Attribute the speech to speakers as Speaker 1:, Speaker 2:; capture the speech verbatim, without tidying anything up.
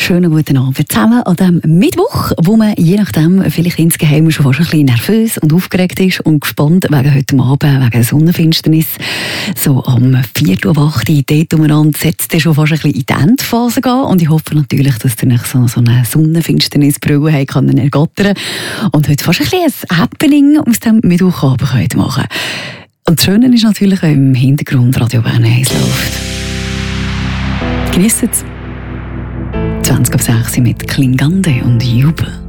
Speaker 1: Schönen guten Abend zusammen an diesem Mittwoch, wo man je nachdem vielleicht insgeheim schon fast ein bisschen nervös und aufgeregt ist und gespannt wegen heute Abend, wegen der Sonnenfinsternis. So am Viertel ab acht dort umeinander setzt ihr schon fast ein bisschen in die Endphase gehen. Und ich hoffe natürlich, dass ihr nicht so, so eine Sonnenfinsternisbrille haben kann ergattern und heute fast ein bisschen ein Happening aus dem Mittwochabend könnt machen. Und das Schöne ist natürlich auch im Hintergrund Radio Bern eins läuft. Genießt es. zwanzig ab sechs mit Klingande und Jubel.